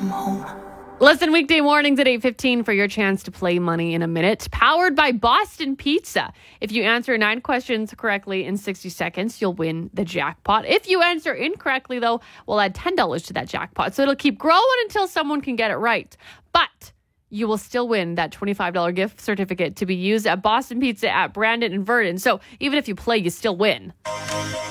Listen weekday mornings at 8:15 for your chance to play Money in a Minute, powered by Boston Pizza. If you answer 9 questions correctly in 60 seconds, you'll win the jackpot. If you answer incorrectly, though, we'll add $10 to that jackpot. So it'll keep growing until someone can get it right. But you will still win that $25 gift certificate to be used at Boston Pizza at Brandon and Verdon. So even if you play, you still win.